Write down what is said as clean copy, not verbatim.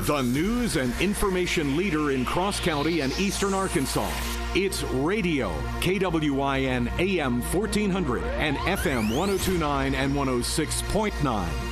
The news and information leader in Cross County and Eastern Arkansas. It's radio, KWIN AM 1400 and FM 1029 and 106.9.